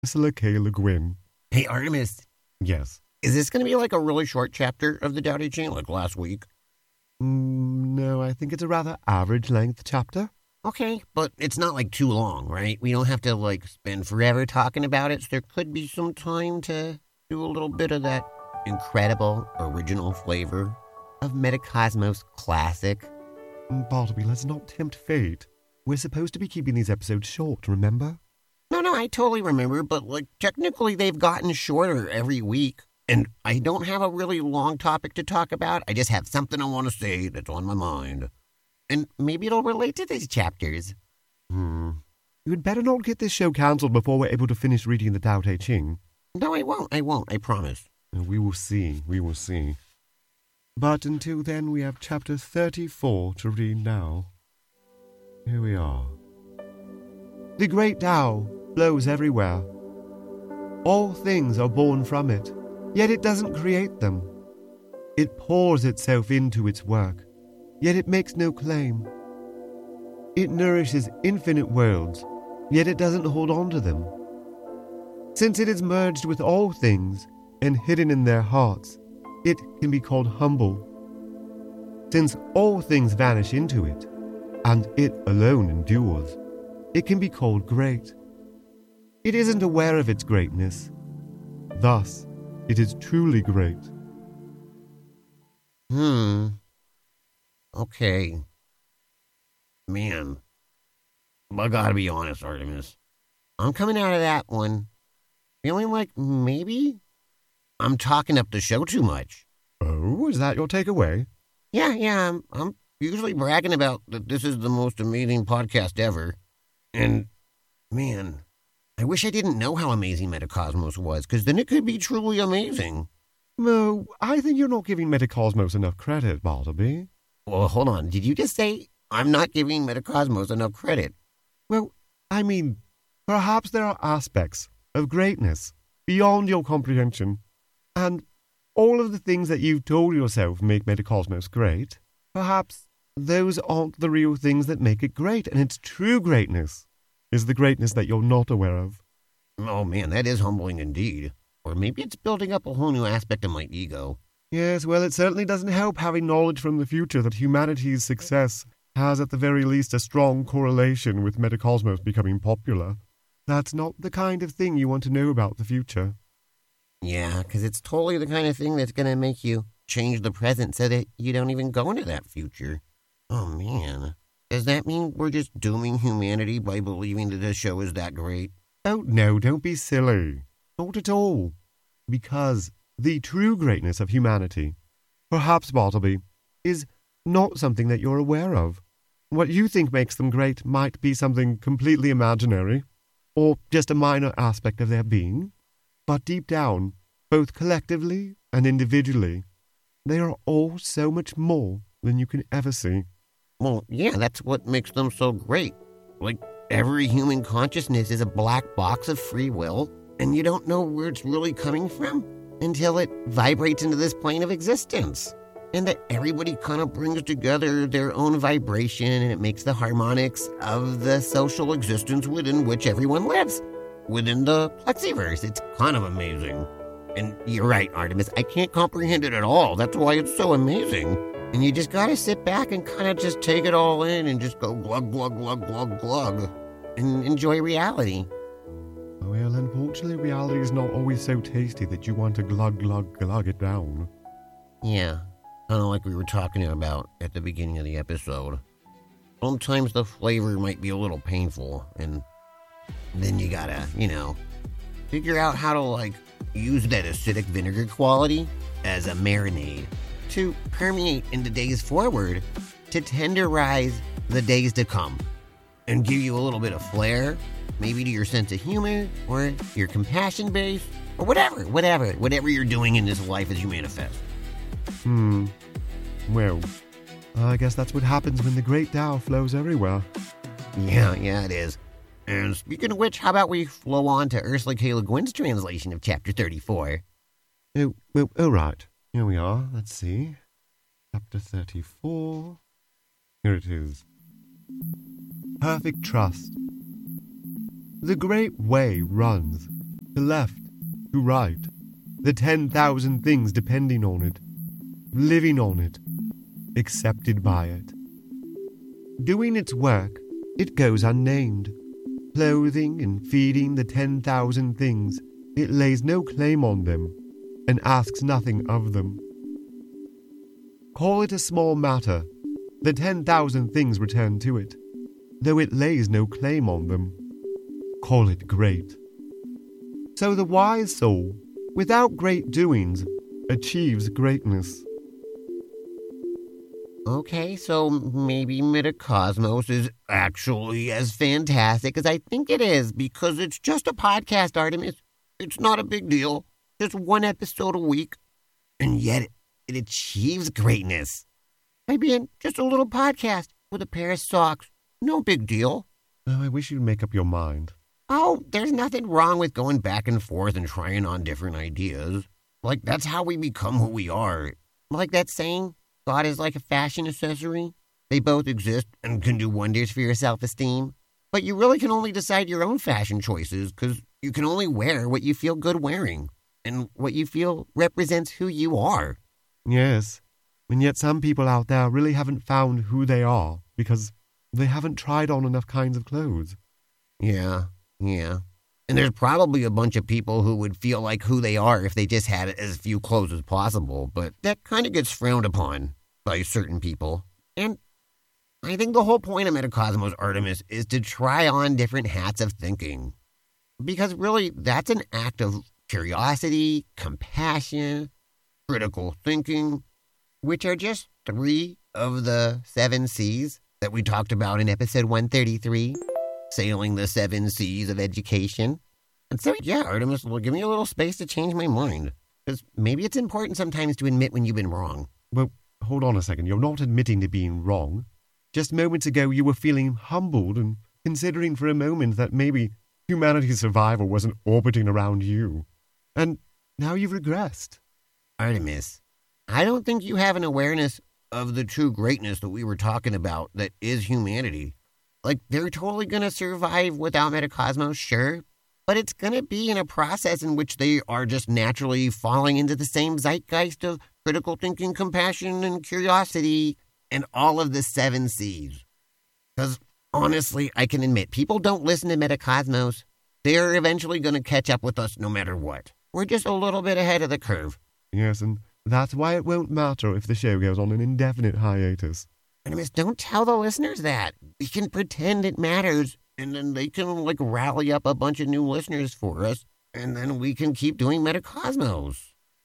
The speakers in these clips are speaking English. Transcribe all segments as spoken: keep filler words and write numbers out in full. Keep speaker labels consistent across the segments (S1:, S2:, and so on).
S1: Ursula K. Le Guin.
S2: Hey, Artemis.
S1: Yes.
S2: Is this going to be like a really short chapter of the Tao Te Ching, like last week?
S1: Mm, no, I think it's a rather average-length chapter.
S2: Okay, but it's not like too long, right? We don't have to like spend forever talking about it, so there could be some time to do a little bit of that incredible original flavor of Metacosmos Classic.
S1: Bartleby, let's not tempt fate. We're supposed to be keeping these episodes short, remember?
S2: No, no, I totally remember, but like technically they've gotten shorter every week. And I don't have a really long topic to talk about. I just have something I want to say that's on my mind. And maybe it'll relate to these chapters.
S1: Hmm. You had better not get this show cancelled before we're able to finish reading the Tao Te Ching.
S2: No, I won't. I won't. I promise.
S1: We will see. We will see. But until then, we have chapter thirty-four to read now. Here we are. The great Tao flows everywhere. All things are born from it, yet it doesn't create them. It pours itself into its work, yet it makes no claim. It nourishes infinite worlds, yet it doesn't hold on to them. Since it is merged with all things and hidden in their hearts, it can be called humble. Since all things vanish into it, and it alone endures, it can be called great. It isn't aware of its greatness. Thus, it is truly great.
S2: Hmm. Okay. Man. I gotta be honest, Artemis. I'm coming out of that one feeling like maybe I'm talking up the show too much.
S1: Oh, is that your takeaway?
S2: Yeah, yeah, I'm, I'm usually bragging about that this is the most amazing podcast ever. And, man, I wish I didn't know how amazing Metacosmos was, because then it could be truly amazing.
S1: No, I think you're not giving Metacosmos enough credit, Bartleby.
S2: Well, hold on. Did you just say I'm not giving Metacosmos enough credit?
S1: Well, I mean, perhaps there are aspects of greatness beyond your comprehension, and all of the things that you've told yourself make Metacosmos great, perhaps those aren't the real things that make it great, and its true greatness is the greatness that you're not aware of.
S2: Oh, man, that is humbling indeed. Or maybe it's building up a whole new aspect of my ego.
S1: Yes, well, it certainly doesn't help having knowledge from the future that humanity's success has at the very least a strong correlation with Metacosmos becoming popular. That's not the kind of thing you want to know about the future.
S2: Yeah, because it's totally the kind of thing that's going to make you change the present so that you don't even go into that future. Oh, man. Does that mean we're just dooming humanity by believing that this show is that great?
S1: Oh, no, don't be silly. Not at all. Because the true greatness of humanity, perhaps, Bartleby, is not something that you're aware of. What you think makes them great might be something completely imaginary, or just a minor aspect of their being. But deep down, both collectively and individually, they are all so much more than you can ever see.
S2: Well, yeah, that's what makes them so great. Like, every human consciousness is a black box of free will, and you don't know where it's really coming from until it vibrates into this plane of existence. And that everybody kind of brings together their own vibration, and it makes the harmonics of the social existence within which everyone lives. Within the Plexiverse. It's kind of amazing. And you're right, Artemis, I can't comprehend it at all. That's why it's so amazing. And you just gotta sit back and kind of just take it all in and just go glug, glug, glug, glug, glug, and enjoy reality.
S1: Well, unfortunately, reality is not always so tasty that you want to glug, glug, glug it down.
S2: Yeah, kind of like we were talking about at the beginning of the episode. Sometimes the flavor might be a little painful, and then you gotta, you know, figure out how to, like, use that acidic vinegar quality as a marinade to permeate into days forward to tenderize the days to come and give you a little bit of flair, maybe to your sense of humor or your compassion base or whatever, whatever, whatever you're doing in this life as you manifest.
S1: Hmm. Well, I guess that's what happens when the great Tao flows everywhere.
S2: Yeah, yeah, it is. And speaking of which, how about we flow on to Ursula K. Le Guin's translation of chapter thirty-four?
S1: Oh, well, all right. Here we are. Let's see. Chapter thirty-four. Here it is. Perfect trust. The great way runs to left, to right, the ten thousand things depending on it, living on it, accepted by it. Doing its work, it goes unnamed, clothing and feeding the ten thousand things. It lays no claim on them, and asks nothing of them. Call it a small matter, the ten thousand things return to it, though it lays no claim on them. Call it great. So the wise soul, without great doings, achieves greatness.
S2: Okay, so maybe Metacosmos is actually as fantastic as I think it is, because it's just a podcast, Artemis. It's not a big deal. Just one episode a week. And yet it, it achieves greatness. By being just a little podcast with a pair of socks. No big deal.
S1: Oh, I wish you'd make up your mind.
S2: Oh, there's nothing wrong with going back and forth and trying on different ideas. Like, that's how we become who we are. Like that saying, God is like a fashion accessory. They both exist and can do wonders for your self-esteem. But you really can only decide your own fashion choices, because you can only wear what you feel good wearing, and what you feel represents who you are.
S1: Yes, and yet some people out there really haven't found who they are, because they haven't tried on enough kinds of clothes.
S2: Yeah, yeah. And there's probably a bunch of people who would feel like who they are if they just had as few clothes as possible, but that kind of gets frowned upon by certain people. And I think the whole point of Metacosmos, Artemis, is to try on different hats of thinking. Because really, that's an act of curiosity, compassion, critical thinking, which are just three of the seven C's that we talked about in episode one thirty-three, Sailing the Seven Seas of Education. And so, yeah, Artemis, well, give me a little space to change my mind. Because maybe it's important sometimes to admit when you've been wrong.
S1: Well, hold on a second. You're not admitting to being wrong. Just moments ago, you were feeling humbled and considering for a moment that maybe humanity's survival wasn't orbiting around you. And now you've regressed.
S2: Artemis, I don't think you have an awareness of the true greatness that we were talking about that is humanity. Like, they're totally going to survive without Metacosmos, sure, but it's going to be in a process in which they are just naturally falling into the same zeitgeist of critical thinking, compassion, and curiosity, and all of the seven C's. Because, honestly, I can admit, people don't listen to Metacosmos. They're eventually going to catch up with us no matter what. We're just a little bit ahead of the curve.
S1: Yes, and that's why it won't matter if the show goes on an indefinite hiatus.
S2: Artemis, don't tell the listeners that. We can pretend it matters, and then they can, like, rally up a bunch of new listeners for us, and then we can keep doing Metacosmos.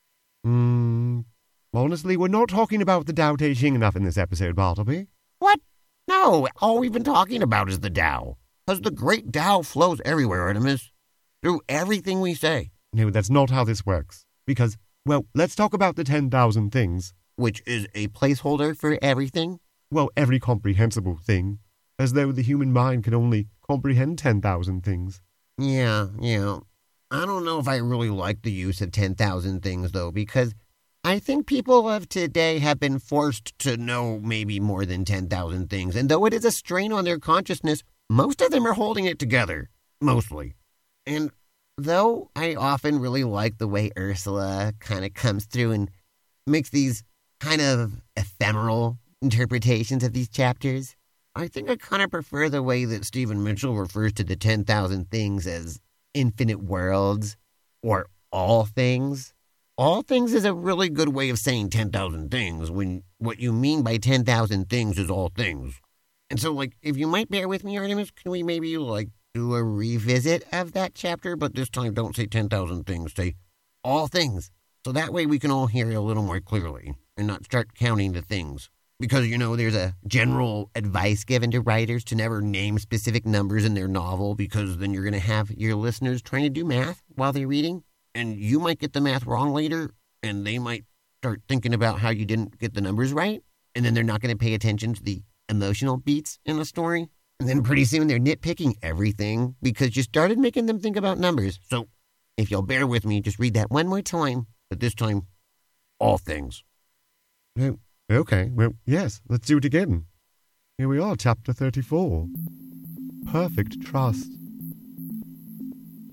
S1: Hmm... Honestly, we're not talking about the Tao Te Ching enough in this episode, Bartleby.
S2: What? No, all we've been talking about is the Tao. Because the great Tao flows everywhere, Artemis. Through everything we say.
S1: No, that's not how this works. Because, well, let's talk about the ten thousand things.
S2: Which is a placeholder for everything?
S1: Well, every comprehensible thing. As though the human mind can only comprehend ten thousand things.
S2: Yeah, yeah. I don't know if I really like the use of ten thousand things, though, because I think people of today have been forced to know maybe more than ten thousand things, and though it is a strain on their consciousness, most of them are holding it together. Mostly. And though I often really like the way Ursula kind of comes through and makes these kind of ephemeral interpretations of these chapters, I think I kind of prefer the way that Stephen Mitchell refers to the ten thousand things as infinite worlds or all things. All things is a really good way of saying ten thousand things when what you mean by ten thousand things is all things. And so, like, if you might bear with me, Artemis, can we maybe, like, do a revisit of that chapter? But this time, don't say ten thousand things. Say all things. So that way we can all hear a little more clearly and not start counting the things. Because, you know, there's a general advice given to writers to never name specific numbers in their novel, because then you're going to have your listeners trying to do math while they're reading. And you might get the math wrong later, and they might start thinking about how you didn't get the numbers right, and then they're not going to pay attention to the emotional beats in the story. And then pretty soon they're nitpicking everything because you started making them think about numbers. So if you'll bear with me, just read that one more time, but this time, all things.
S1: Oh, okay, well, yes, let's do it again. Here we are, chapter thirty-four. Perfect trust.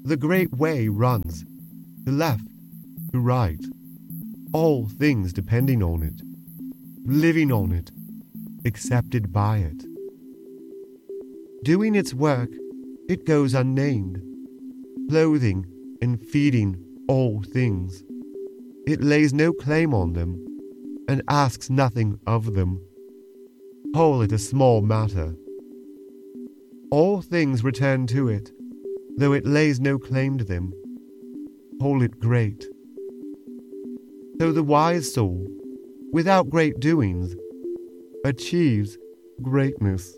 S1: The great way runs, to left, to right, all things depending on it, living on it, accepted by it. Doing its work, it goes unnamed, clothing and feeding all things. It lays no claim on them, and asks nothing of them. Call it a small matter. All things return to it, though it lays no claim to them. Call it great. So the wise soul, without great doings, achieves greatness.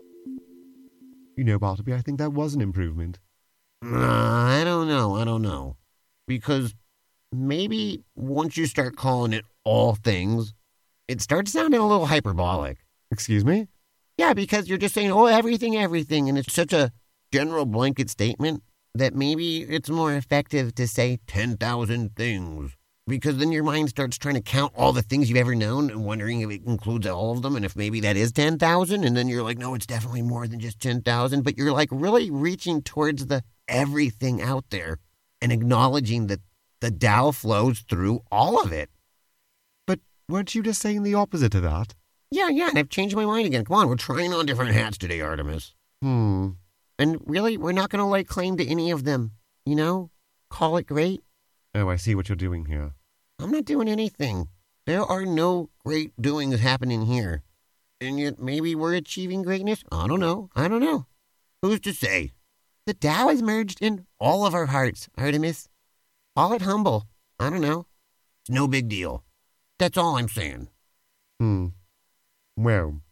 S1: You know, Bartleby, I think that was an improvement.
S2: Uh, I don't know, I don't know. Because maybe once you start calling it all things, it starts sounding a little hyperbolic.
S1: Excuse me?
S2: Yeah, because you're just saying, oh, everything, everything, and it's such a general blanket statement that maybe it's more effective to say ten thousand things. Because then your mind starts trying to count all the things you've ever known and wondering if it includes all of them and if maybe that is ten thousand. And then you're like, no, it's definitely more than just ten thousand. But you're like really reaching towards the everything out there and acknowledging that the Tao flows through all of it.
S1: But weren't you just saying the opposite of that?
S2: Yeah, yeah, and I've changed my mind again. Come on, we're trying on different hats today, Artemis.
S1: Hmm.
S2: And really, we're not going to lay claim to any of them. You know? Call it great.
S1: Oh, I see what you're doing here.
S2: I'm not doing anything. There are no great doings happening here. And yet maybe we're achieving greatness? I don't know. I don't know. Who's to say? The Tao is merged in all of our hearts, Artemis. Call it humble. I don't know. It's no big deal. That's all I'm saying.
S1: Hmm. Well,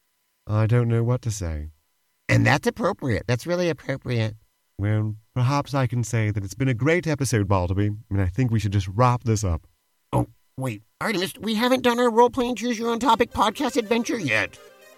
S1: I don't know what to say.
S2: And that's appropriate. That's really appropriate.
S1: Well, perhaps I can say that it's been a great episode, Bartleby, and I think we should just wrap this up.
S2: Oh, wait. Artemis, we haven't done our role-playing Choose Your Own Topic podcast adventure yet.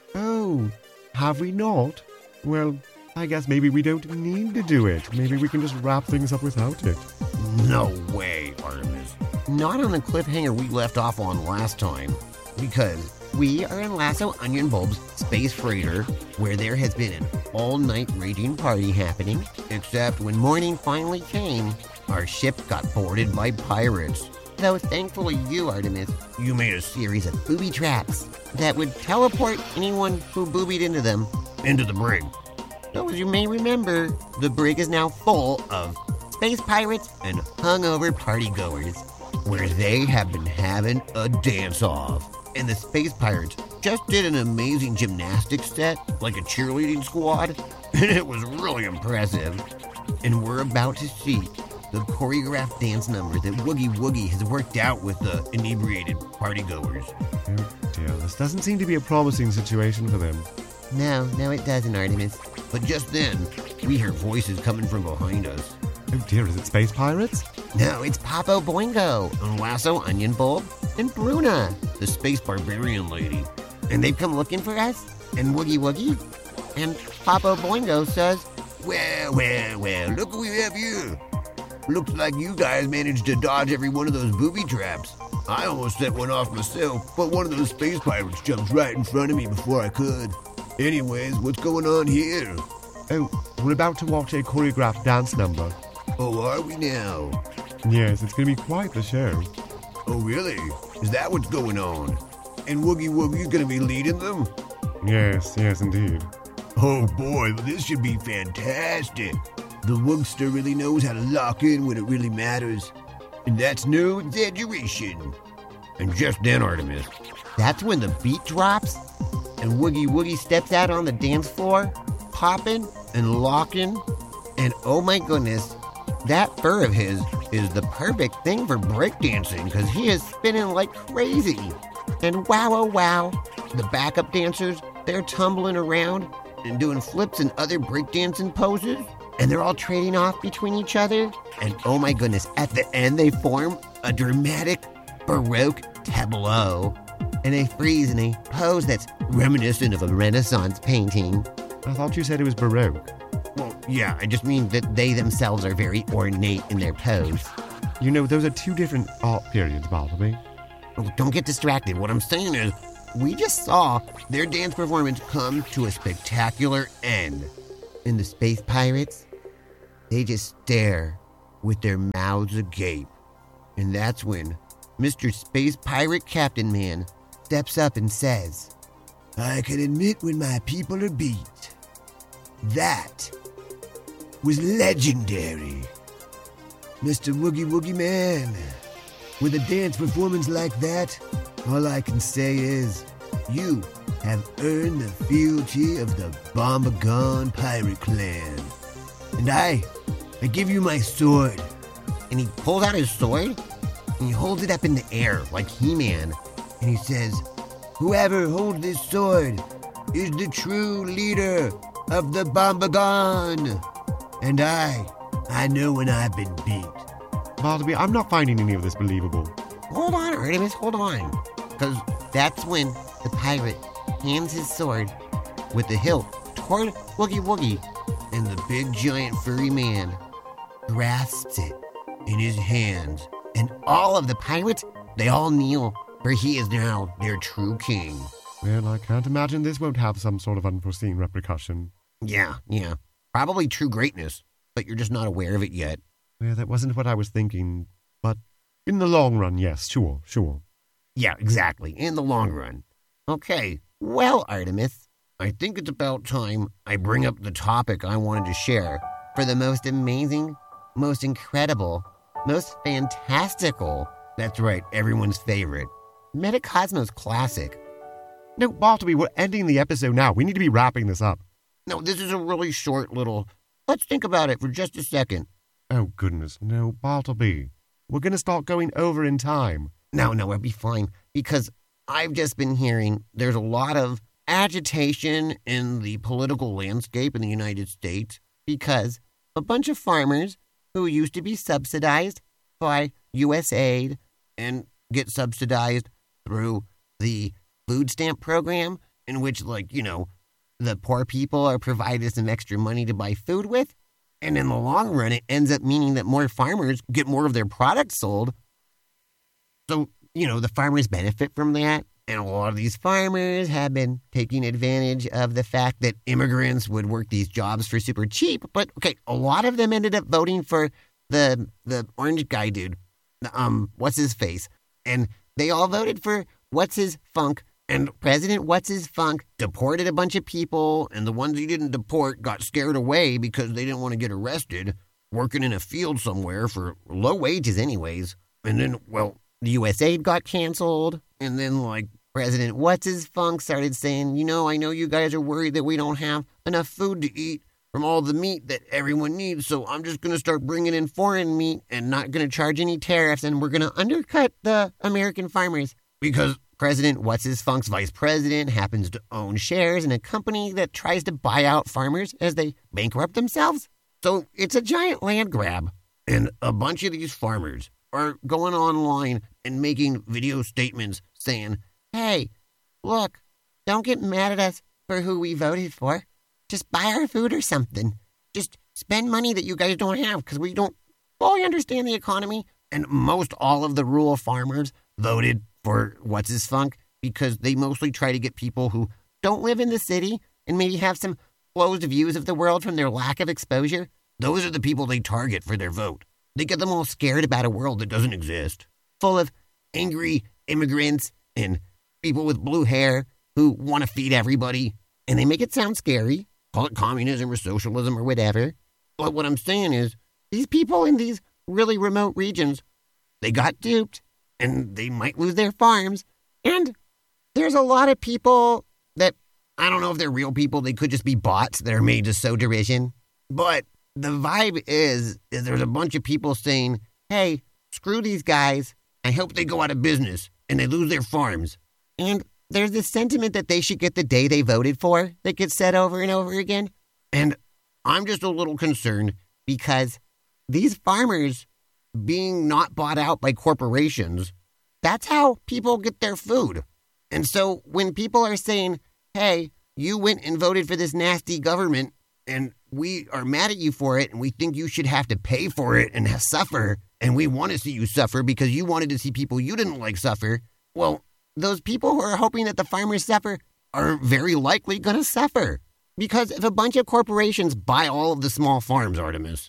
S1: Oh, have we not? Well, I guess maybe we don't need to do it. Maybe we can just wrap things up without it.
S2: No way, Artemis. Not on the cliffhanger we left off on last time. Because we are in Lasso Onion Bulb's space freighter, where there has been an all-night raging party happening, except when morning finally came, our ship got boarded by pirates. Though thankfully you, Artemis, you made a series of booby traps that would teleport anyone who boobied into them into the brig. So as you may remember, the brig is now full of space pirates and hungover partygoers, where they have been having a dance-off. And the space pirates just did an amazing gymnastics set, like a cheerleading squad, and it was really impressive. And we're about to see the choreographed dance number that Woogie Woogie has worked out with the inebriated partygoers.
S1: Oh dear, this doesn't seem to be a promising situation for them.
S2: No, no it doesn't, Artemis. But just then, we hear voices coming from behind us.
S1: Oh dear, is it space pirates?
S2: No, it's Papo Boingo, and Lasso Onion Bulb, and Bruna, the space barbarian lady. And they've come looking for us, and Woogie Woogie. And Papo Boingo says, well, well, well, look what we have here. Looks like you guys managed to dodge every one of those booby traps. I almost set one off myself, but one of those space pirates jumped right in front of me before I could. Anyways, what's going on here?
S1: Oh, we're about to watch a choreographed dance number.
S2: Oh, are we now?
S1: Yes, it's going to be quite the show.
S2: Oh, really? Is that what's going on? And Woogie Woogie's going to be leading them?
S1: Yes, yes, indeed.
S2: Oh, boy, this should be fantastic. The Woogster really knows how to lock in when it really matters. And that's no exaggeration. And just then, Artemis, that's when the beat drops, and Woogie Woogie steps out on the dance floor, popping and locking. And oh my goodness, that fur of his is the perfect thing for breakdancing because he is spinning like crazy. And wow, oh wow, the backup dancers, they're tumbling around and doing flips and other breakdancing poses. And they're all trading off between each other. And oh my goodness, at the end they form a dramatic Baroque tableau. And they freeze in a pose that's reminiscent of a Renaissance painting.
S1: I thought you said it was Baroque.
S2: Well, yeah, I just mean that they themselves are very ornate in their pose.
S1: You know, those are two different art periods, Bartleby.
S2: Oh, don't get distracted. What I'm saying is, we just saw their dance performance come to a spectacular end. And the space pirates, they just stare with their mouths agape. And that's when Mister Space Pirate Captain Man steps up and says, "I can admit when my people are beat. That was legendary. Mister Woogie Woogie Man, with a dance performance like that, all I can say is, you have earned the fealty of the Bombagon Pirate Clan. And I, I give you my sword." And he pulls out his sword, and he holds it up in the air like He-Man. And he says, "Whoever holds this sword is the true leader of the Bombagon. And I, I know when I've been beat."
S1: Bartleby, I'm not finding any of this believable.
S2: Hold on, Artemis, hold on. Because that's when the pirate hands his sword with the hilt toward Woogie Woogie, and the big giant furry man grasps it in his hands. And all of the pirates, they all kneel, for he is now their true king.
S1: Well, I can't imagine this won't have some sort of unforeseen repercussion.
S2: Yeah, yeah. Probably true greatness, but you're just not aware of it yet.
S1: Well, that wasn't what I was thinking, but in the long run, yes, sure, sure.
S2: Yeah, exactly, in the long run. Okay, well, Artemis, I think it's about time I bring up the topic I wanted to share for the most amazing, most incredible, most fantastical, that's right, everyone's favorite, Metacosmos Classic.
S1: No, Bartleby, we're ending the episode now. We need to be wrapping this up.
S2: No, this is a really short little... Let's think about it for just a second.
S1: Oh, goodness, no, Bartleby. We're going to start going over in time.
S2: No, no, it'll be fine, because I've just been hearing there's a lot of agitation in the political landscape in the United States because a bunch of farmers who used to be subsidized by U S aid and get subsidized through the food stamp program, in which, like, you know, the poor people are provided some extra money to buy food with. And in the long run, it ends up meaning that more farmers get more of their products sold. So, you know, the farmers benefit from that. And a lot of these farmers have been taking advantage of the fact that immigrants would work these jobs for super cheap. But, okay, a lot of them ended up voting for the the orange guy dude. Um, what's his face? And they all voted for what's his funk. And President What's His Funk deported a bunch of people, and the ones he didn't deport got scared away because they didn't want to get arrested working in a field somewhere for low wages anyways. And then, well, the U S aid got canceled, and then, like, President What's His Funk started saying, you know, I know you guys are worried that we don't have enough food to eat from all the meat that everyone needs, so I'm just going to start bringing in foreign meat and not going to charge any tariffs, and we're going to undercut the American farmers because President What's His Funk's vice president happens to own shares in a company that tries to buy out farmers as they bankrupt themselves. So it's a giant land grab. And a bunch of these farmers are going online and making video statements saying, hey, look, don't get mad at us for who we voted for. Just buy our food or something. Just spend money that you guys don't have because we don't fully understand the economy. And most all of the rural farmers voted for What's His Funk because they mostly try to get people who don't live in the city and maybe have some closed views of the world from their lack of exposure. Those are the people they target for their vote. They get them all scared about a world that doesn't exist, full of angry immigrants and people with blue hair who want to feed everybody. And they make it sound scary, call it communism or socialism or whatever. But what I'm saying is these people in these really remote regions, they got duped. And they might lose their farms. And there's a lot of people that, I don't know if they're real people. They could just be bots that are made to sow derision. But the vibe is, is there's a bunch of people saying, hey, screw these guys. I hope they go out of business and they lose their farms. And there's this sentiment that they should get the day they voted for that gets said over and over again. And I'm just a little concerned because these farmers being not bought out by corporations, that's how people get their food. And so when people are saying, hey, you went and voted for this nasty government and we are mad at you for it and we think you should have to pay for it and suffer and we want to see you suffer because you wanted to see people you didn't like suffer, well, those people who are hoping that the farmers suffer are very likely going to suffer. Because if a bunch of corporations buy all of the small farms, Artemis,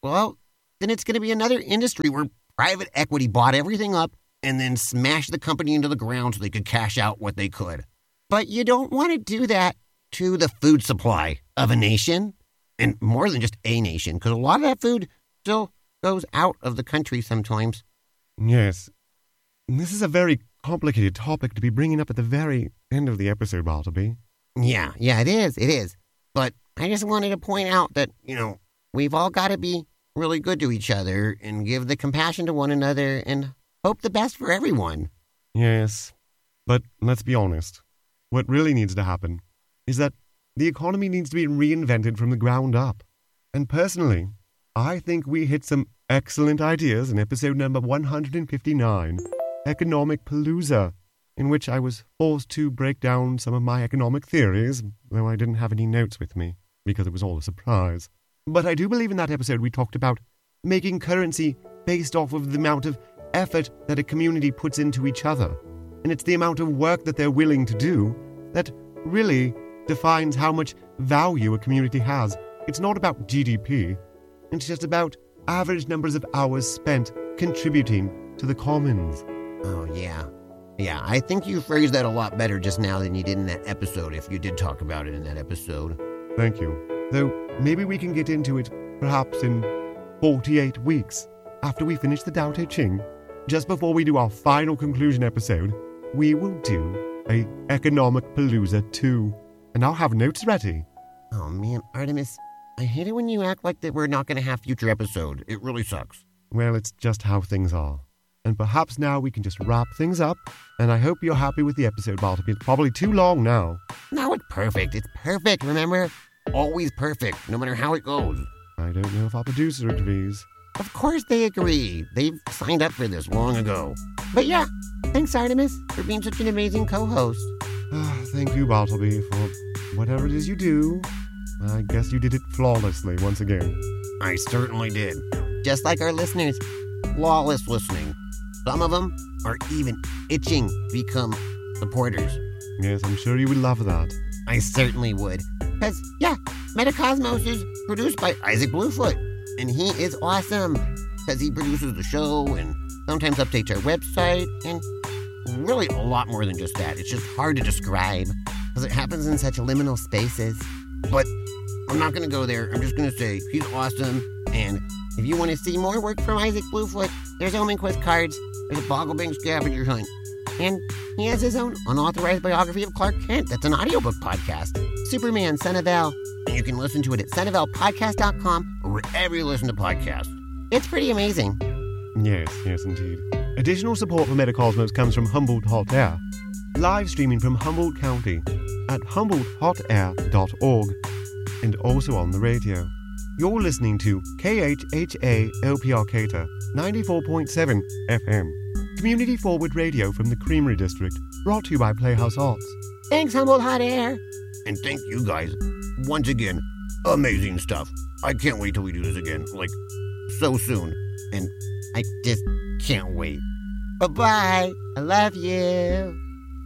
S2: well, then it's going to be another industry where private equity bought everything up and then smashed the company into the ground so they could cash out what they could. But you don't want to do that to the food supply of a nation, and more than just a nation, because a lot of that food still goes out of the country sometimes.
S1: Yes. This is a very complicated topic to be bringing up at the very end of the episode, Bartleby.
S2: Yeah, yeah, it is, it is. But I just wanted to point out that, you know, we've all got to be really good to each other and give the compassion to one another and hope the best for everyone.
S1: Yes, but let's be honest. What really needs to happen is that the economy needs to be reinvented from the ground up. And personally, I think we hit some excellent ideas in episode number one hundred fifty-nine, Economic Palooza, in which I was forced to break down some of my economic theories, though I didn't have any notes with me, because it was all a surprise. But I do believe in that episode we talked about making currency based off of the amount of effort that a community puts into each other. And it's the amount of work that they're willing to do that really defines how much value a community has. It's not about G D P. It's just about average numbers of hours spent contributing to the commons.
S2: Oh, yeah. Yeah, I think you phrased that a lot better just now than you did in that episode, if you did talk about it in that episode.
S1: Thank you. Though, maybe we can get into it perhaps in forty-eight weeks, after we finish the Tao Te Ching. Just before we do our final conclusion episode, we will do a Economic Palooza two. And I'll have notes ready.
S2: Oh, man, Artemis, I hate it when you act like that we're not going to have future episodes. It really sucks.
S1: Well, it's just how things are. And perhaps now we can just wrap things up, and I hope you're happy with the episode, Bartleby. It's probably too long now.
S2: No, it's perfect. It's perfect, remember? Always perfect, no matter how it goes.
S1: I don't know if our producer agrees.
S2: Of course they agree. They've signed up for this long ago. But yeah, thanks, Artemis, for being such an amazing co-host.
S1: Thank you, Bartleby, for whatever it is you do. I guess you did it flawlessly once again.
S2: I certainly did. Just like our listeners. Flawless listening. Some of them are even itching to become supporters.
S1: Yes, I'm sure you would love that.
S2: I certainly would. Because, yeah, Metacosmos is produced by Isaac Bluefoot. And he is awesome. Because he produces the show and sometimes updates our website. And really a lot more than just that. It's just hard to describe. Because it happens in such liminal spaces. But I'm not going to go there. I'm just going to say he's awesome. And if you want to see more work from Isaac Bluefoot, there's Omenquist cards. There's a Bogglebang scavenger hunt. And he has his own unauthorized biography of Clark Kent. That's an audiobook podcast. Superman, Son of El. And you can listen to it at son of el podcast dot com or wherever you listen to podcasts. It's pretty amazing.
S1: Yes, yes, indeed. Additional support for Metacosmos comes from Humboldt Hot Air, live streaming from Humboldt County at humboldt hot air dot org, and also on the radio. You're listening to K H H A L P Arcata ninety-four point seven F M, community forward radio from the Creamery District, brought to you by Playhouse Arts.
S2: Thanks, Humboldt Hot Air. And thank you guys. Once again, amazing stuff. I can't wait till we do this again, like, so soon. And I just can't wait. Bye-bye. I love you.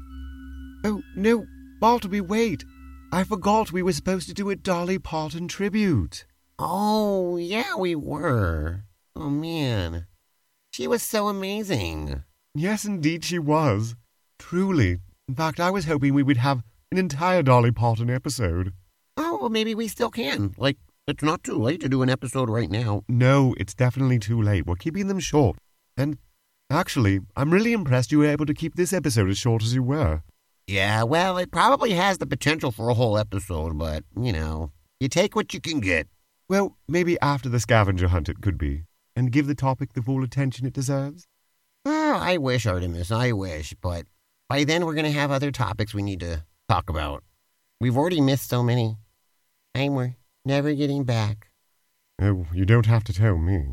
S1: Oh, no, Bartleby, wait. I forgot we were supposed to do a Dolly Parton tribute.
S2: Oh, yeah, we were. Oh, man. She was so amazing.
S1: Yes, indeed she was. Truly. In fact, I was hoping we would have an entire Dolly Parton episode.
S2: Oh, well, maybe we still can. Like, it's not too late to do an episode right now.
S1: No, it's definitely too late. We're keeping them short. And actually, I'm really impressed you were able to keep this episode as short as you were.
S2: Yeah, well, it probably has the potential for a whole episode, but, you know, you take what you can get.
S1: Well, maybe after the scavenger hunt it could be, and give the topic the full attention it deserves.
S2: Oh, I wish, Artemis, I wish, but by then we're going to have other topics we need to talk about. We've already missed so many. And we're never getting back.
S1: Oh, you don't have to tell me.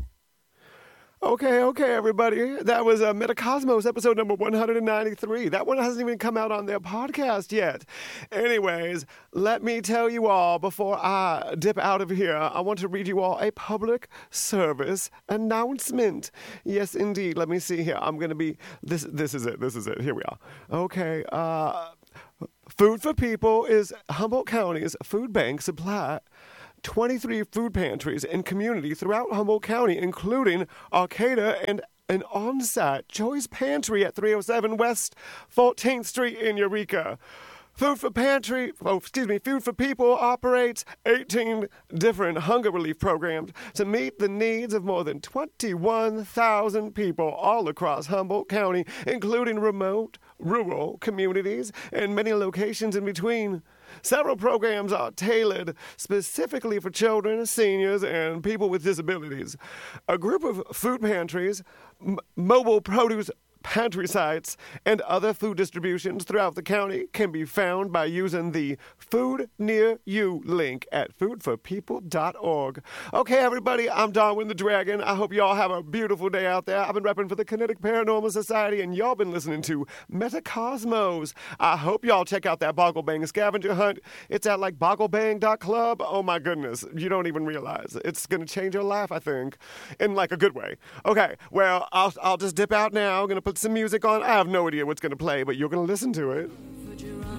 S1: Okay, okay, everybody. That was uh, Metacosmos episode number one hundred ninety-three. That one hasn't even come out on their podcast yet. Anyways, let me tell you all before I dip out of here, I want to read you all a public service announcement. Yes, indeed. Let me see here. I'm going to be... This This is it. This is it. Here we are. Okay, uh... Food for People is Humboldt County's food bank supply twenty-three food pantries in community throughout Humboldt County, including Arcata and an on-site Joy's Pantry at three oh seven West fourteenth Street in Eureka. Food for Pantry, oh, excuse me, Food for People operates eighteen different hunger relief programs to meet the needs of more than twenty-one thousand people all across Humboldt County, including remote, rural communities and many locations in between. Several programs are tailored specifically for children, seniors, and people with disabilities. A group of food pantries, m- mobile produce pantry sites, and other food distributions throughout the county can be found by using the Food Near You link at food for people dot org. Okay, everybody, I'm Darwin the Dragon. I hope y'all have a beautiful day out there. I've been repping for the Kinetic Paranormal Society, and y'all been listening to Metacosmos. I hope y'all check out that Boggle Bang scavenger hunt. It's at like boggle bang dot club. Oh my goodness, you don't even realize. It's gonna change your life, I think, in like a good way. Okay, well, I'll, I'll just dip out now. I'm gonna put some music on. I have no idea what's going to play, but you're going to listen to it.